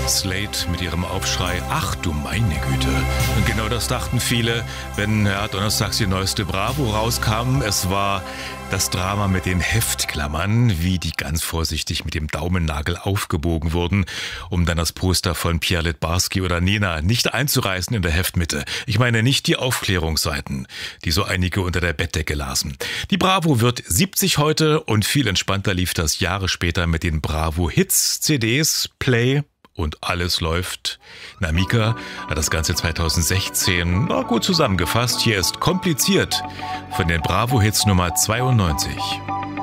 Slate mit ihrem Aufschrei »Ach du meine Güte«. Und genau das dachten viele, wenn donnerstags die neueste Bravo rauskam. Es war das Drama mit den Heftklammern, wie die ganz vorsichtig mit dem Daumennagel aufgebogen wurden, um dann das Poster von Pierre Littbarski oder Nena nicht einzureißen in der Heftmitte. Ich meine nicht die Aufklärungsseiten, die so einige unter der Bettdecke lasen. Die Bravo wird 70 heute und viel entspannter lief das Jahre später mit den Bravo-Hits-CDs, Play und alles läuft. Mika hat das Ganze 2016 gut zusammengefasst. Hier ist Kompliziert von den Bravo-Hits Nummer 92.